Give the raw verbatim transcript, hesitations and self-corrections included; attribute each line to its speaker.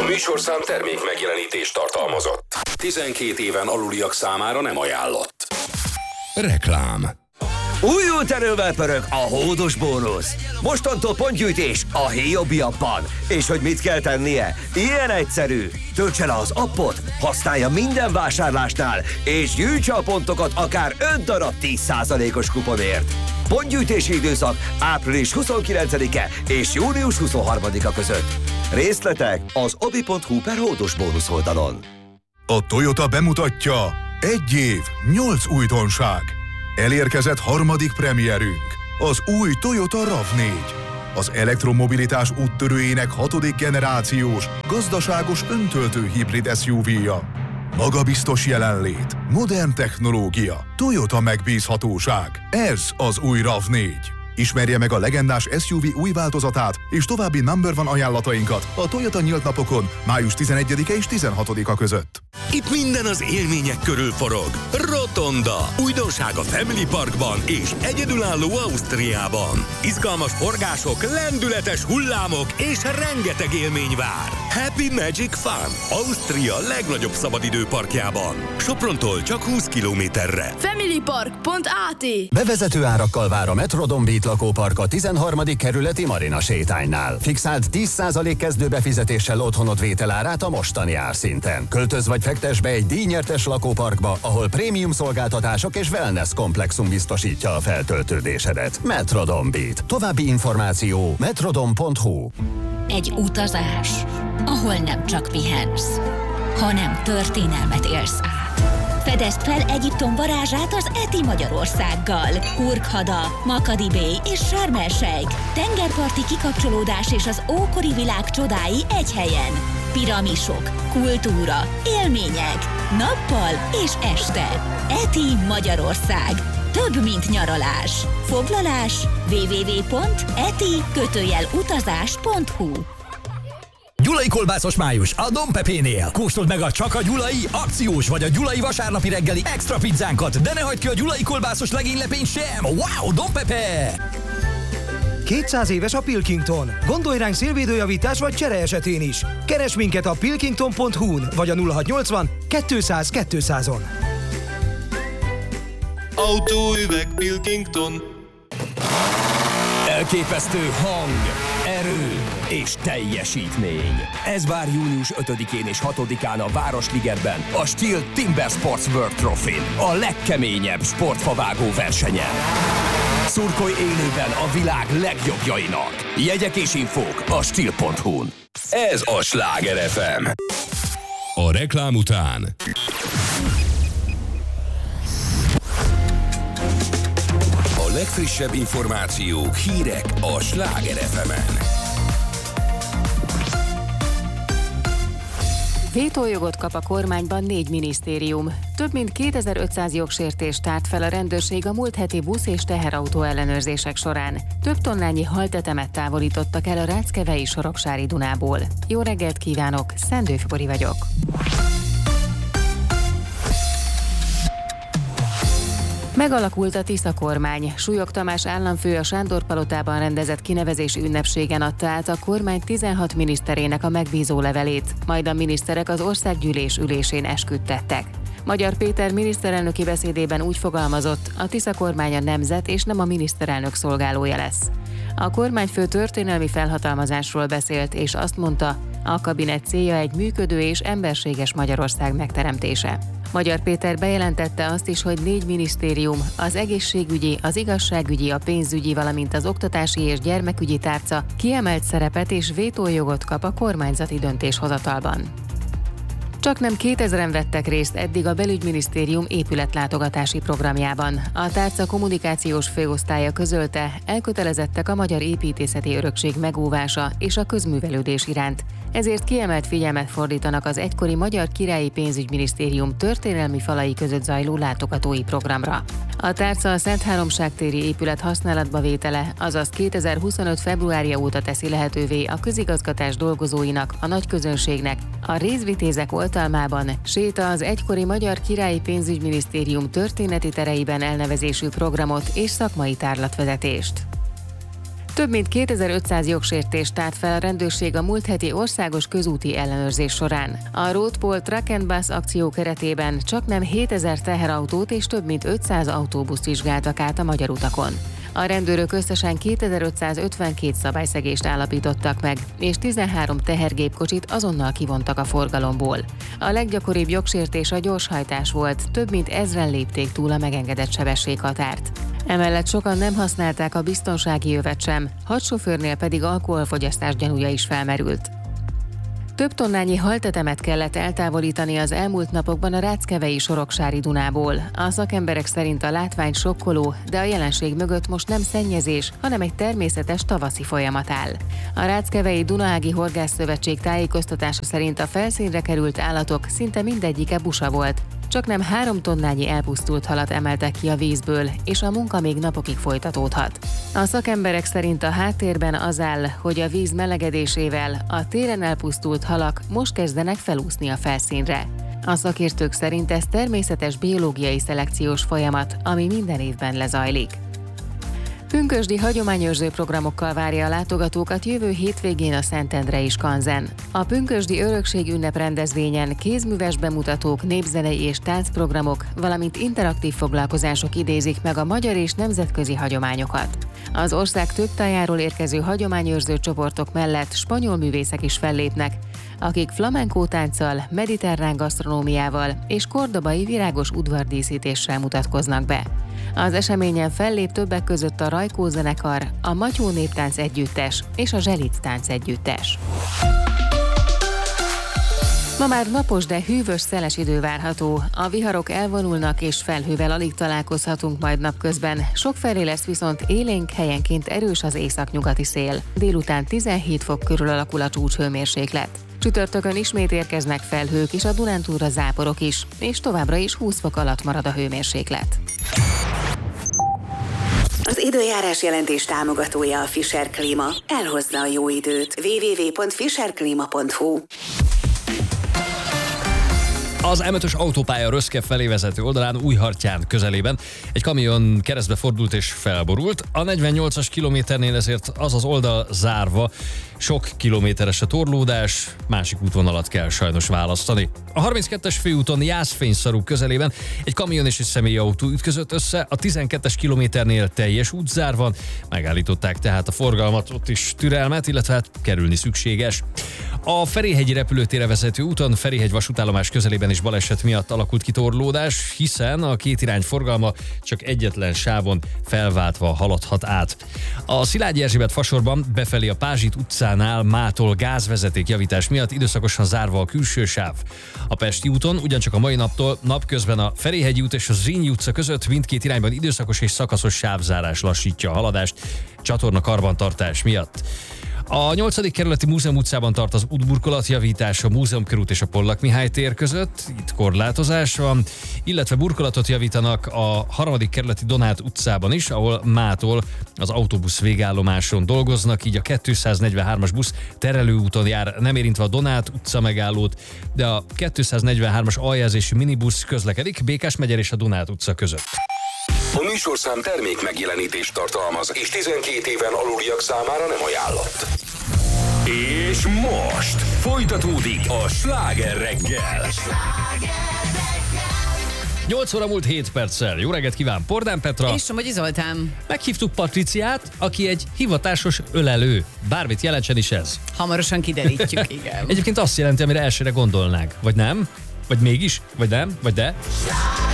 Speaker 1: műsorszám termék megjelenítést tartalmazott. tizenkét éven aluliak számára nem ajánlott. Reklám.
Speaker 2: Újult erővel pörög a hódos bónusz. Mostantól pontgyűjtés a Héjabbiakban. És hogy mit kell tennie? Ilyen egyszerű. Töltse le az appot, használja minden vásárlásnál, és gyűjtse a pontokat akár öt darab tíz százalékos kuponért. Pontgyűjtési időszak április huszonkilencedike és június huszonharmadika között. Részletek az obi pont hu per hódos bónusz oldalon.
Speaker 3: A Toyota bemutatja: egy év, nyolc újdonság. Elérkezett harmadik premierünk, az új Toyota ráv négy. Az elektromobilitás úttörőjének hatodik generációs, gazdaságos öntöltő hibrid es u vé-ja. Magabiztos jelenlét, modern technológia, Toyota megbízhatóság. Ez az új ráv négy. Ismerje meg a legendás es u vé új változatát és további number one ajánlatainkat a Toyota nyílt napokon május tizenegyedike és tizenhatodika között.
Speaker 1: Itt minden az élmények körül forog. Rotonda. Újdonság a Family Parkban és egyedülálló Ausztriában. Izgalmas forgások, lendületes hullámok és rengeteg élmény vár. Happy Magic Fun. Ausztria legnagyobb szabadidőparkjában. Soprontól csak húsz kilométerre.
Speaker 4: familypark pont á té.
Speaker 5: Bevezető árakkal vár a Metrodon Beat lakópark a tizenharmadik kerületi Marina sétánynál. Fixált tíz százalék kezdőbefizetéssel otthonod vételárát a mostani árszinten. Költöz vagy fektes be egy díjnyertes lakóparkba, ahol prémium szolgáltatások és wellness komplexum biztosítja a feltöltődésedet. Metrodon Beat. További információ metrodon pont hu.
Speaker 6: Egy utazás, ahol nem csak pihensz, hanem történelmet élsz át. Fedezd fel Egyiptom varázsát az Eti Magyarországgal. Hurghada, Makadi Bay és Sharm el-Sheikh. Tengerparti kikapcsolódás és az ókori világ csodái egy helyen. Piramisok, kultúra, élmények, nappal és este. Eti Magyarország. Több, mint nyaralás. Foglalás double-u double-u double-u pont eti utazás pont hu.
Speaker 7: Gyulai kolbászos május a Don Pepénél. Kóstold meg a csak a gyulai akciós vagy a gyulai vasárnapi reggeli extra pizzánkat, de ne hagyd ki a gyulai kolbászos legénylepényt sem. Wow, Don Pepe!
Speaker 8: kétszáz éves a Pilkington. Gondolj ránk szélvédőjavítás vagy csere esetén is. Keresd minket a pilkington pont hu-n vagy a nulla hatszáznyolcvan kétszáz kétszázon.
Speaker 9: Autóüveg Pilkington.
Speaker 7: Elképesztő hang, erő és teljesítmény. Ez vár június ötödikén és hatodikán a Városligetben, a Steel Timber Sports World Trophy-n, a legkeményebb sportfavágó versenyen. Szurkolj élőben a világ legjobbjainak. Jegyek és infók a steel pont hu-n.
Speaker 1: Ez a Sláger ef em. A reklám után a legfrissebb információk, hírek a Sláger ef emen.
Speaker 10: Vétójogot kap a kormányban négy minisztérium. Több mint kétezer-ötszáz jogsértést tárt fel a rendőrség a múlt heti busz és teherautó ellenőrzések során. Több tonnányi haltetemet távolítottak el a Ráckevei Soroksári Dunából. Jó reggelt kívánok, Szendőf Bori vagyok. Megalakult a Tisza kormány. Súlyog Tamás államfő a Sándor-palotában rendezett kinevezési ünnepségen adta át a kormány tizenhat miniszterének a megbízó levelét, majd a miniszterek az országgyűlés ülésén esküdtettek. Magyar Péter miniszterelnöki beszédében úgy fogalmazott, a Tisza kormány a nemzet és nem a miniszterelnök szolgálója lesz. A kormányfő történelmi felhatalmazásról beszélt, és azt mondta, a kabinet célja egy működő és emberséges Magyarország megteremtése. Magyar Péter bejelentette azt is, hogy négy minisztérium, az egészségügyi, az igazságügyi, a pénzügyi, valamint az oktatási és gyermekügyi tárca kiemelt szerepet és vétójogot kap a kormányzati döntéshozatalban. Csak nem kétezren vettek részt eddig a belügyminisztérium épületlátogatási programjában. A tárca kommunikációs főosztálya közölte, elkötelezettek a magyar építészeti örökség megóvása és a közművelődés iránt. Ezért kiemelt figyelmet fordítanak az egykori Magyar Királyi Pénzügyminisztérium történelmi falai között zajló látogatói programra. A tárca a Szentháromság téri épület használatba vétele, azaz kétezer-huszonöt februárja óta teszi lehetővé a közigazgatás dolgozóinak, a nagyközönségnek, a részvitézek oltalmában séta az egykori Magyar Királyi Pénzügyminisztérium történeti tereiben elnevezésű programot és szakmai tárlatvezetést. Több mint kétezer-ötszáz jogsértést tárt fel a rendőrség a múlt heti országos közúti ellenőrzés során. A Roadpol Truck and Bus akció keretében csaknem hétezer teherautót és több mint ötszáz autóbuszt vizsgáltak át a magyar utakon. A rendőrök összesen kétezer-ötszázötvenkét szabályszegést állapítottak meg, és tizenhárom tehergépkocsit azonnal kivontak a forgalomból. A leggyakoribb jogsértés a gyorshajtás volt, több mint ezren lépték túl a megengedett sebességhatárt. Emellett sokan nem használták a biztonsági övet sem, hat sofőrnél pedig alkoholfogyasztás gyanúja is felmerült. Több tonnányi haltetemet kellett eltávolítani az elmúlt napokban a Ráckevei Soroksári Dunából. A szakemberek szerint a látvány sokkoló, de a jelenség mögött most nem szennyezés, hanem egy természetes tavaszi folyamat áll. A Ráckevei Dunaági Horgászszövetség tájékoztatása szerint a felszínre került állatok szinte mindegyike busa volt. Csaknem három tonnányi elpusztult halat emeltek ki a vízből, és a munka még napokig folytatódhat. A szakemberek szerint a háttérben az áll, hogy a víz melegedésével a téren elpusztult halak most kezdenek felúszni a felszínre. A szakértők szerint ez természetes biológiai szelekciós folyamat, ami minden évben lezajlik. Pünkösdi hagyományőrző programokkal várja a látogatókat jövő hétvégén a Szentendrei Skanzen. A Pünkösdi Örökség ünnep rendezvényen kézműves bemutatók, népzenei és táncprogramok, valamint interaktív foglalkozások idézik meg a magyar és nemzetközi hagyományokat. Az ország több tájáról érkező hagyományőrző csoportok mellett spanyol művészek is fellépnek, akik flamenco tánccal, mediterrán gasztronómiával és kordobai virágos udvardíszítéssel mutatkoznak be. Az eseményen fellép többek között a Rajkó zenekar, a Matyó néptánc együttes és a Zselit tánc együttes. Ma már napos, de hűvös, szeles idő várható. A viharok elvonulnak és felhővel alig találkozhatunk majd napközben. Sokfelé lesz viszont élénk, helyenként erős az északnyugati szél. Délután tizenhét fok körül alakul a csúcshőmérséklet. Csütörtökön ismét érkeznek felhők és a Dunántúlra záporok is, és továbbra is húsz fok alatt marad a hőmérséklet.
Speaker 11: Az időjárás jelentés támogatója a Fischer Klima. Elhozza a jó időt. double-u double-u double-u pont fischer klima pont hu.
Speaker 12: Az em ötös autópálya Röszke felé vezető oldalán Újhartyán közelében egy kamion keresztbe fordult és felborult. A negyvennyolcas kilométernél ezért az az oldal zárva, sok kilométeres a torlódás, másik útvonalat kell sajnos választani. A harminckettes főúton Jászfényszarú közelében egy kamion és egy személyautó ütközött össze, a tizenkettes kilométernél teljes út zárva, megállították tehát a forgalmat, ott is türelmet, illetve hát kerülni szükséges. A Ferihegyi repülőtérre vezető úton Ferihegy vasútállomás közelében is baleset miatt alakult ki torlódás, hiszen a két irány forgalma csak egyetlen sávon felváltva haladhat át. A Szilágyi Erzsébet fasorban befelé a Pázsit utcánál mától gázvezeték javítás miatt időszakosan zárva a külső sáv. A Pesti úton ugyancsak a mai naptól napközben a Ferihegyi út és a Zrínyi utca között mindkét irányban időszakos és szakaszos sávzárás lassítja a haladást csatorna karbantartás miatt. A nyolcadik kerületi Múzeum utcában tart az útburkolatjavítás a Múzeum körút és a Pollak Mihály tér között, itt korlátozás van, illetve burkolatot javítanak a harmadik kerületi Donát utcában is, ahol mától az autóbusz végállomáson dolgoznak, így a kétszáznegyvenhármas busz terelőúton jár, nem érintve a Donát utca megállót, de a kétszáznegyvenhármas aljelzésű minibusz közlekedik Békás-megyer és a Donát utca között.
Speaker 1: A műsorszám termék megjelenítést tartalmaz, és tizenkét éven aluliak számára nem ajánlott. És most folytatódik a Sláger reggel.
Speaker 12: nyolc óra múlt hét perccel. Jó reggelt kíván, Pordán Petra.
Speaker 13: És Somogyi Zoltán.
Speaker 12: Meghívtuk Patriciát, aki egy hivatásos ölelő. Bármit jelentsen is ez.
Speaker 13: Hamarosan kiderítjük, igen.
Speaker 12: Egyébként azt jelenti, amire elsőre gondolnánk. Vagy nem? Vagy mégis? Vagy nem? Vagy de?